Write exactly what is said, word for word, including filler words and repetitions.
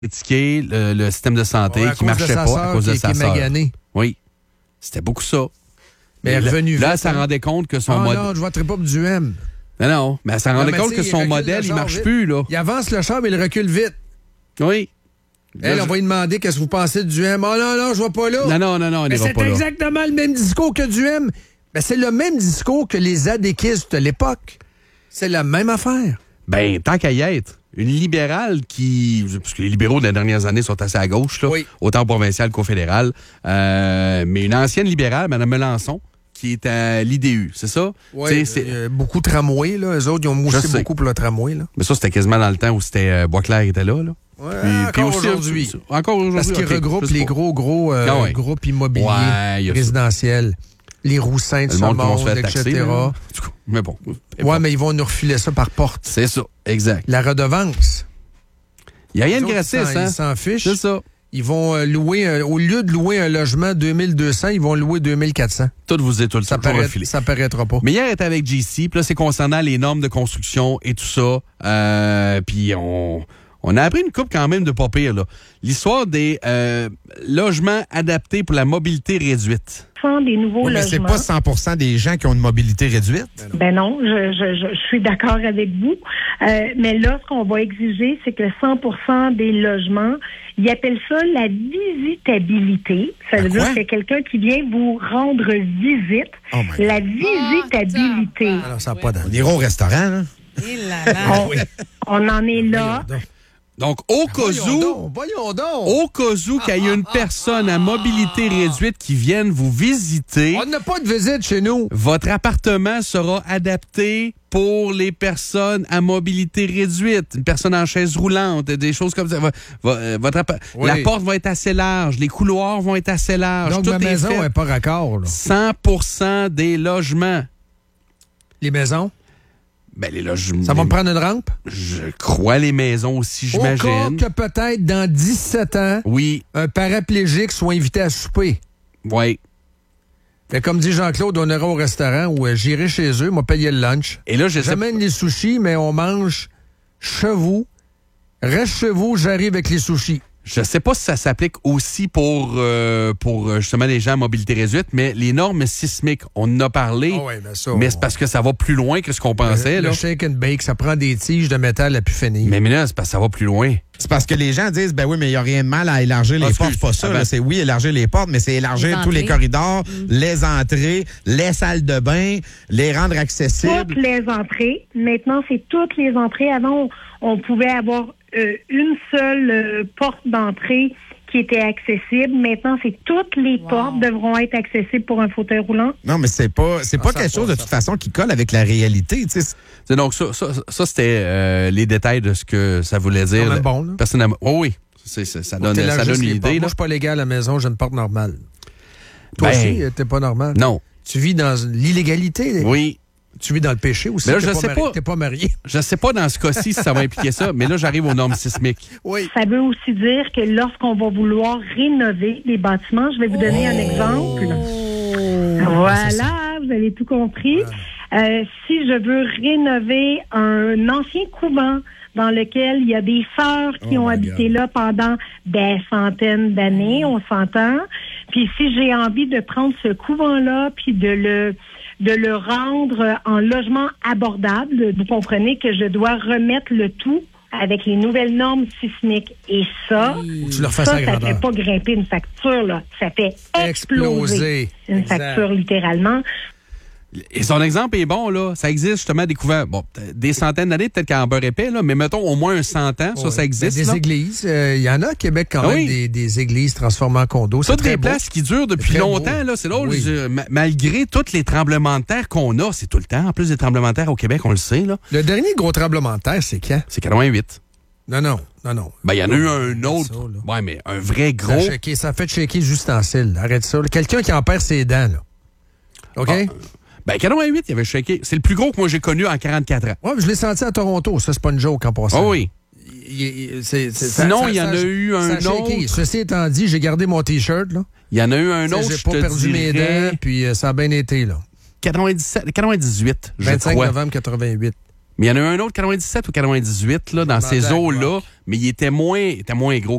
critiqué le, le système de santé ouais, qui marchait pas à cause de sa sœur. Oui, c'était beaucoup ça. Mais elle est revenue là, vite, elle s'en hein? rendait compte que son Ah modèle... non, je voterai pas pour du M. Non, non, mais elle s'en rendait compte que son modèle, il marche vite. plus, là. Il avance le char, mais il recule vite. Oui. Elle, là, on va lui demander qu'est-ce que vous pensez du M. Oh non, non, je vois pas là. Non, non, non, non, on mais n'ira pas là. c'est exactement le même discours que du M. Ben, c'est le même discours que les adéquistes de l'époque. C'est la même affaire. Ben, tant qu'à y être, une libérale qui... Parce que les libéraux des dernières années sont assez à gauche, là, oui. autant provincial qu'au fédéral. Euh, mais une ancienne libérale, Mme Melançon, qui est à l'I D U, c'est ça? Oui, euh, beaucoup de tramways, là. Eux autres, ils ont moussé beaucoup pour le tramway, là. Mais ça, c'était quasiment dans le temps où c'était euh, Boisclair qui était là, là. Ouais, puis, encore puis aussi, aujourd'hui. Encore aujourd'hui. Parce qu'ils okay, regroupent les gros, gros euh, ah ouais. groupes immobiliers ouais, résidentiels. Les Roussins de Saumon, et cetera. Mais bon. Ouais, mais ils vont nous refiler ça par porte. C'est ça, exact. La redevance. Il n'y a rien de gratis, hein? Ils s'en fichent. C'est ça. Ils vont euh, louer, un, au lieu de louer un logement deux mille deux cents, ils vont louer deux mille quatre cents. Tout vous est tout le temps refilé. Ça paraîtra pas. Mais hier, elle était avec J C, puis là, c'est concernant les normes de construction et tout ça. Euh, puis on... On a appris une coupe quand même de pas pire, là. L'histoire des euh, logements adaptés pour la mobilité réduite. Des nouveaux oui, mais logements. c'est pas cent pour cent des gens qui ont une mobilité réduite. Ben non, je, je, je, je suis d'accord avec vous. Euh, mais là, ce qu'on va exiger, c'est que cent pour cent des logements, ils appellent ça la visitabilité. Ça veut dire que c'est quelqu'un qui vient vous rendre visite. Oh la visitabilité. Ah, alors, ça n'a pas d'allure. On ira au restaurant, là. on, on en est là. Donc, au cas où, au cas où qu'il y ait une personne à mobilité réduite qui vienne vous visiter, on n'a pas de visite chez nous. Votre appartement sera adapté pour les personnes à mobilité réduite, une personne en chaise roulante, des choses comme ça. Votre, oui. La porte va être assez large, les couloirs vont être assez larges. Donc, tout ma est maison fait. n'est pas raccord. Là. cent pour cent des logements. Les maisons? Ben, les logements. Ça va me prendre une rampe? Je crois les maisons aussi, j'imagine. Au cas que peut-être dans dix-sept ans, oui. un paraplégique soit invité à souper. Oui. Fait comme dit Jean-Claude, on ira au restaurant où euh, j'irai chez eux, m'a payé le lunch. Et là, je J'amène les sushis, mais on mange chez vous. Reste chez vous, j'arrive avec les sushis. Je sais pas si ça s'applique aussi pour, euh, pour justement les gens à mobilité réduite, mais les normes sismiques, on en a parlé, oh ouais, ben ça, mais c'est parce que ça va plus loin que ce qu'on pensait. Le, là. le shake and bake, ça prend des tiges de métal à pu finir. Mais, mais là, c'est parce que ça va plus loin. C'est parce que les gens disent, ben oui, mais il n'y a rien de mal à élargir les ah, portes. C'est pas ça. Là, c'est oui, élargir les portes, mais c'est élargir les tous les corridors, mmh. les entrées, les salles de bain, les rendre accessibles. Toutes les entrées. Maintenant, c'est toutes les entrées. Avant, on, on pouvait avoir euh, une seule euh, porte d'entrée qui était accessible. Maintenant, c'est toutes les wow. portes devront être accessibles pour un fauteuil roulant. Non, mais c'est pas c'est ah, pas quelque chose de toute façon qui colle avec la réalité. C'est donc ça, ça, ça c'était euh, les détails de ce que ça voulait dire. C'est bon, là. Personnellement. Oh oui, c'est, c'est, ça donne, ça donne une idée. Là. Moi, je suis pas légal à la maison, j'ai une porte normale. Toi ben, aussi, t'es pas normal. Non. Tu vis dans l'illégalité. Les... Oui. Tu vis dans le péché aussi. Mais là, t'es je pas sais marié, pas. T'es pas marié. Je sais pas dans ce cas-ci si ça va impliquer ça, mais là, j'arrive aux normes sismiques. Oui. Ça veut aussi dire que lorsqu'on va vouloir rénover les bâtiments, je vais vous donner oh. un exemple. Oh. Voilà, vous avez tout compris. Voilà. Euh, si je veux rénover un ancien couvent dans lequel il y a des sœurs qui oh ont habité God. là pendant des centaines d'années, on s'entend. Puis si j'ai envie de prendre ce couvent-là, puis de le de le rendre en logement abordable, vous comprenez que je dois remettre le tout avec les nouvelles normes sismiques. Et ça, tu leur fais ça, ça ça fait pas grimper une facture, là. Ça fait exploser, exploser. une exact. facture, littéralement. Et son exemple est bon, là. Ça existe justement des couverts. Bon, des centaines d'années, peut-être qu'en beurre épais, là, mais mettons au moins un cent ans, ça, oui. ça existe. Des là. églises. Il euh, y en a à Québec quand ah, même, oui. des, des églises transformées en condos. Toutes des places qui durent depuis longtemps, beau. là. C'est drôle. Oui. Je, ma, malgré tous les tremblements de terre qu'on a, c'est tout le temps. En plus des tremblements de terre au Québec, on le sait, là. Le dernier gros tremblement de terre, c'est quand? C'est quatre-vingt-huit. Non, non, non, non. Ben, il y en a eu un autre. Ça, ouais, mais un vrai gros. Ça a, shaké, ça a fait shaker les ustensiles. Arrête ça. Quelqu'un qui en perd ses dents, là. OK? Ah. Ben, quatre-vingt-huit, il y avait shaké. C'est le plus gros que moi j'ai connu en quarante-quatre ans. Oui, mais je l'ai senti à Toronto. Ça, c'est pas une joke en passant. Oh oui. Il, il, c'est, c'est, Sinon, ça, il y en a, a eu un autre. Ceci étant dit, j'ai gardé mon T-shirt, là. Il y en a eu un autre, j'ai je pas te perdu dirais... mes dents, puis euh, ça a bien été, là. quatre-vingt-dix-sept, quatre-vingt-dix-huit, je vingt-cinq crois. novembre quatre-vingt-huit. Mais il y en a un autre, quatre-vingt-dix-sept ou quatre-vingt-dix-huit, là, dans ces eaux-là, mais il était moins, était moins gros.